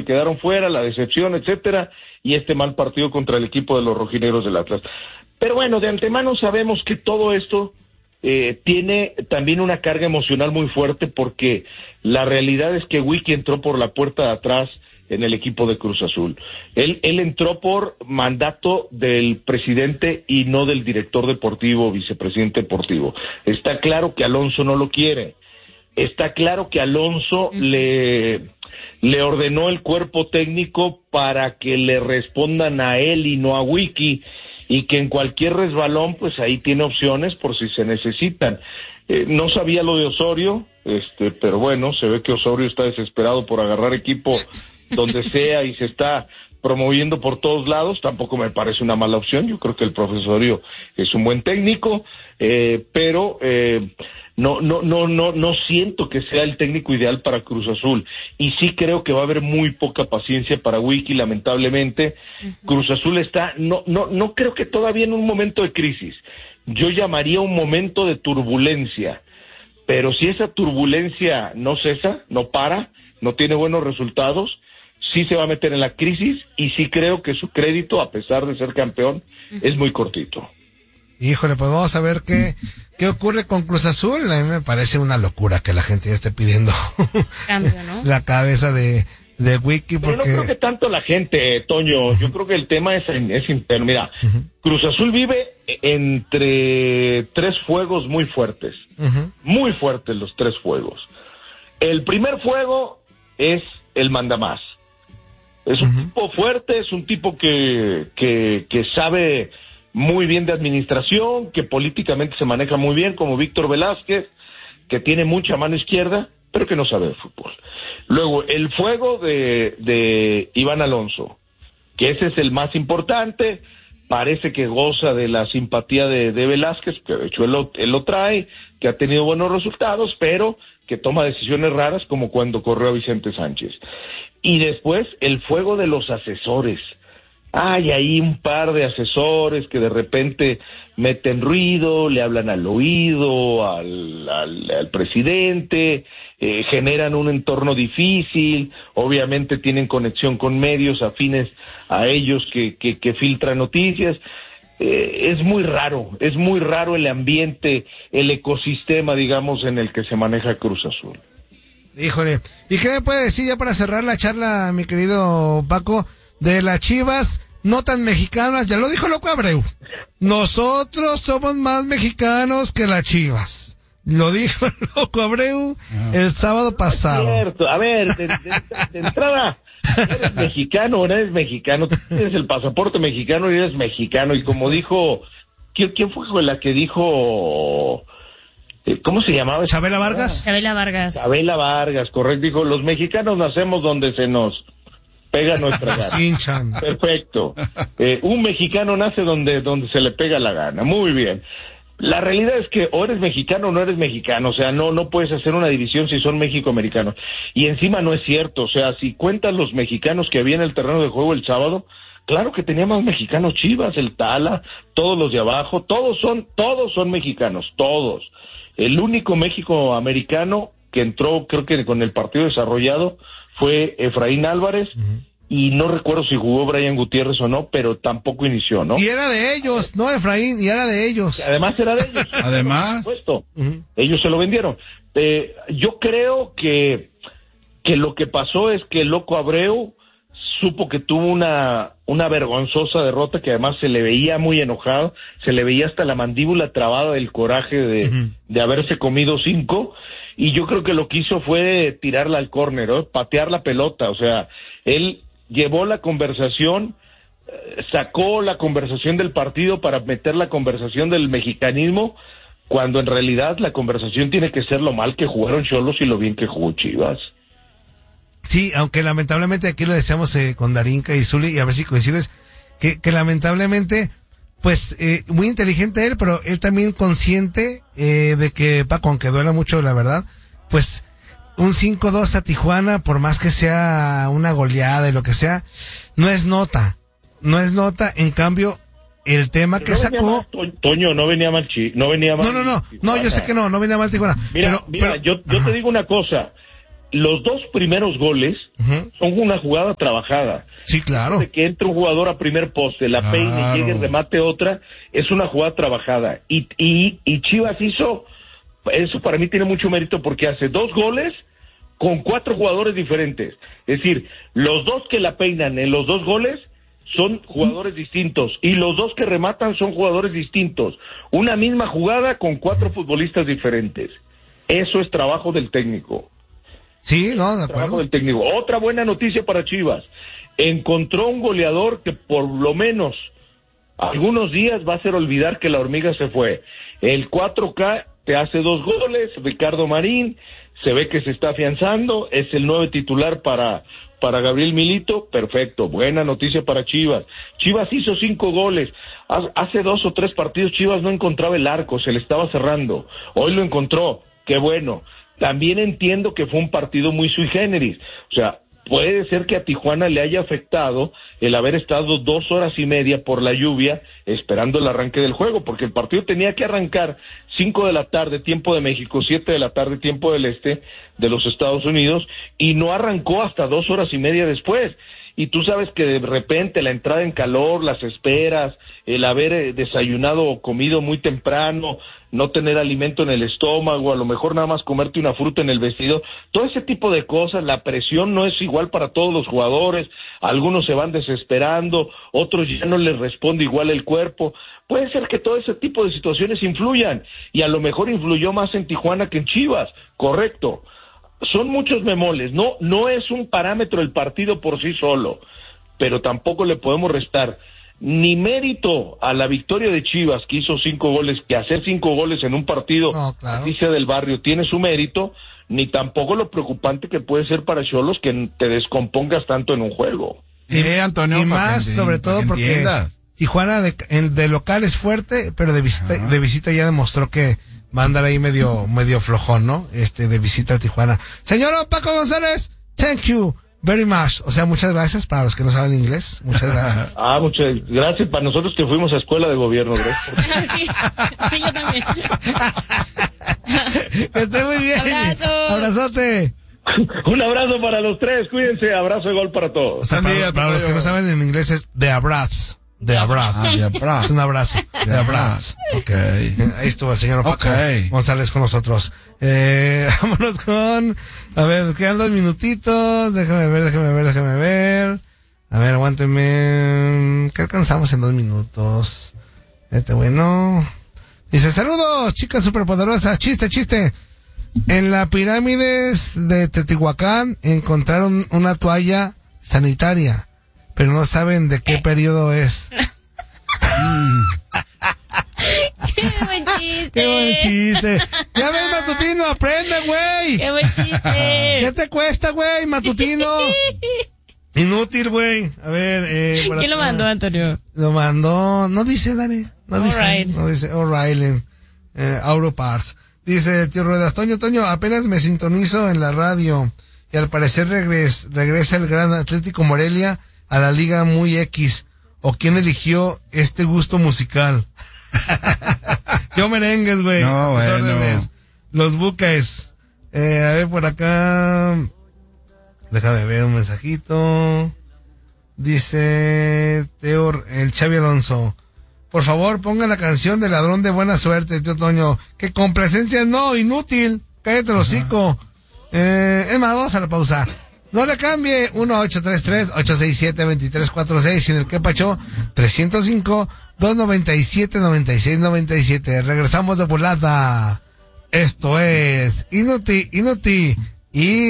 quedaron fuera, la decepción, etcétera, y este mal partido contra el equipo de los rojinegros del Atlas. Pero bueno, de antemano sabemos que todo esto tiene también una carga emocional muy fuerte, porque la realidad es que Wiki entró por la puerta de atrás en el equipo de Cruz Azul. Él entró por mandato del presidente y no del director deportivo, vicepresidente deportivo. Está claro que Alonso no lo quiere. Está claro que Alonso le ordenó el cuerpo técnico para que le respondan a él y no a Wiki, y que en cualquier resbalón, pues ahí tiene opciones por si se necesitan. No sabía lo de Osorio, pero bueno, se ve que Osorio está desesperado por agarrar equipo donde sea y se está promoviendo por todos lados. Tampoco me parece una mala opción. Yo creo que el profesor Osorio es un buen técnico, pero no siento que sea el técnico ideal para Cruz Azul, y sí creo que va a haber muy poca paciencia para Wiki, lamentablemente. Cruz Azul está, no creo que todavía en un momento de crisis. Yo llamaría un momento de turbulencia, pero si esa turbulencia no cesa, no para, no tiene buenos resultados, sí se va a meter en la crisis, y sí creo que su crédito, a pesar de ser campeón, es muy cortito. Híjole, pues vamos a ver qué ocurre con Cruz Azul. A mí me parece una locura que la gente ya esté pidiendo cambio, ¿no? La cabeza de Wiki, porque... Pero no creo que tanto la gente, Toño. Yo creo que el tema es interno. Mira, Cruz Azul vive entre tres fuegos muy fuertes. Muy fuertes los tres fuegos. El primer fuego es el mandamás. Es un tipo fuerte, es un tipo que sabe muy bien de administración, que políticamente se maneja muy bien, como Víctor Velázquez, que tiene mucha mano izquierda, pero que no sabe de fútbol. Luego, el fuego de Iván Alonso, que ese es el más importante. Parece que goza de la simpatía de Velázquez, que de hecho él lo trae, que ha tenido buenos resultados, pero que toma decisiones raras, como cuando corrió a Vicente Sánchez. Y después, el fuego de los asesores. Hay ahí un par de asesores que de repente meten ruido, le hablan al oído al presidente, generan un entorno difícil, obviamente tienen conexión con medios afines a ellos que filtran noticias. Es muy raro el ambiente, el ecosistema, digamos, en el que se maneja Cruz Azul. Híjole, ¿y qué me puede decir ya para cerrar la charla, mi querido Paco, de las Chivas no tan mexicanas? Ya lo dijo Loco Abreu, nosotros somos más mexicanos que las Chivas. Lo dijo Loco Abreu el sábado pasado. Es cierto. A ver, de entrada, ¿eres mexicano o no eres mexicano? Tú tienes el pasaporte mexicano y eres mexicano. Y como dijo, ¿quién fue la que dijo? ¿Cómo se llamaba? ¿Chabela Vargas? Chabela Vargas, correcto. Dijo, los mexicanos nacemos donde se nos pega nuestra gana. Perfecto. Un mexicano nace donde se le pega la gana. Muy bien. La realidad es que o eres mexicano o no eres mexicano. O sea, no puedes hacer una división si son mexicoamericanos. Y encima no es cierto. O sea, si cuentas los mexicanos que había en el terreno de juego el sábado, claro que tenía más mexicanos Chivas, el Tala, todos los de abajo, todos son mexicanos, todos. El único México-americano que entró, creo que con el partido desarrollado, fue Efraín Álvarez, y no recuerdo si jugó Brian Gutiérrez o no, pero tampoco inició, ¿no? Y era de ellos, ¿no, Efraín? Y era de ellos. Además era de ellos. Además. Por supuesto. Ellos se lo vendieron. Yo creo que lo que pasó es que el Loco Abreu supo que tuvo una vergonzosa derrota, que además se le veía muy enojado, se le veía hasta la mandíbula trabada del coraje de haberse comido 5, y yo creo que lo que hizo fue tirarla al córner, ¿no? Patear la pelota. O sea, él llevó la conversación, sacó la conversación del partido para meter la conversación del mexicanismo, cuando en realidad la conversación tiene que ser lo mal que jugaron Xolos y lo bien que jugó Chivas. Sí, aunque lamentablemente aquí lo decíamos con Darinka y Zuli, y a ver si coincides, que lamentablemente, pues, muy inteligente él, pero él también consciente de que, Paco, aunque duela mucho la verdad, pues, un 5-2 a Tijuana, por más que sea una goleada y lo que sea, no es nota, en cambio, el tema que sacó... Toño, no venía mal. No, yo sé que no venía mal Tijuana. Mira, yo te digo una cosa. los 2 primeros goles son una jugada trabajada. Sí, claro. De que entre un jugador a primer poste, la peine y llegue, remate otra, es una jugada trabajada. Y Chivas hizo, eso para mí tiene mucho mérito porque hace 2 goles con 4 jugadores diferentes. Es decir, los 2 que la peinan en los 2 goles son jugadores distintos y los 2 que rematan son jugadores distintos. Una misma jugada con 4 futbolistas diferentes. Eso es trabajo del técnico. Sí, no, de acuerdo. Trabajo del técnico. Otra buena noticia para Chivas. Encontró un goleador que por lo menos algunos días va a hacer olvidar que la hormiga se fue. El 4K te hace 2 goles, Ricardo Marín, se ve que se está afianzando, es el 9 titular para Gabriel Milito, perfecto, buena noticia para Chivas. Chivas hizo 5 goles, hace 2 o 3 partidos Chivas no encontraba el arco, se le estaba cerrando, hoy lo encontró, qué bueno. También entiendo que fue un partido muy sui generis, o sea, puede ser que a Tijuana le haya afectado el haber estado 2 horas y media por la lluvia esperando el arranque del juego, porque el partido tenía que arrancar 5 de la tarde, tiempo de México, 7 de la tarde, tiempo del este de los Estados Unidos, y no arrancó hasta 2 horas y media después. Y tú sabes que de repente la entrada en calor, las esperas, el haber desayunado o comido muy temprano, no tener alimento en el estómago, a lo mejor nada más comerte una fruta en el vestido, todo ese tipo de cosas, la presión no es igual para todos los jugadores, algunos se van desesperando, otros ya no les responde igual el cuerpo, puede ser que todo ese tipo de situaciones influyan, y a lo mejor influyó más en Tijuana que en Chivas, correcto. Son muchos bemoles, no es un parámetro el partido por sí solo, pero tampoco le podemos restar ni mérito a la victoria de Chivas, que hizo 5 goles, que hacer 5 goles en un partido, claro, así sea del barrio, tiene su mérito, ni tampoco lo preocupante que puede ser para Xolos que te descompongas tanto en un juego. Antonio, y más, sobre todo porque Tijuana de local es fuerte, pero de visita ya demostró que va a andar ahí medio flojón, ¿no? De visita a Tijuana. Señor Paco González, thank you very much. O sea, muchas gracias para los que no saben inglés. Muchas gracias. Muchas gracias para nosotros que fuimos a escuela de gobierno. Sí, yo también. Que esté muy bien. Abrazo. Abrazote. Un abrazo para los 3, cuídense, abrazo de gol para todos. O sea, para los que no saben en inglés es de abrazo. De abrazo. Es un abrazo. De abrazo. Okay. Ahí estuvo el señor Paco González con nosotros. Vámonos con, a ver, quedan 2 minutitos. Déjame ver. A ver, aguántenme. ¿Qué alcanzamos en 2 minutos? Bueno. Dice, saludos, chicas superpoderosas. Chiste. En la pirámides de Teotihuacán encontraron una toalla sanitaria, pero no saben de qué periodo es. ¡Qué buen chiste! ¡Qué buen chiste! ¡Ya ves, Matutino, aprende, güey! ¡Qué buen chiste! ¿Qué te cuesta, güey, Matutino? Inútil, güey. A ver, ¿quién lo mandó, Antonio? Lo mandó, no dice, Dani. No dice O'Reilly. Auroparts. Dice el tío Ruedas, Toño, apenas me sintonizo en la radio y al parecer regresa el gran Atlético Morelia a la Liga Muy X. ¿O quién eligió este gusto musical? Yo merengues, güey. No, bueno. Órdenes. Los buques. A ver, por acá. Déjame ver un mensajito. Dice el Xavi Alonso. Por favor, ponga la canción de Ladrón de Buena Suerte, tío Toño. Que complacencia no, inútil. Cállate el hocico. Es más, vamos a la pausa. No le cambie. 1-833-867-2346. Y en el que pacho, 305-297-9697. Regresamos de volada. Esto es Inuti. Y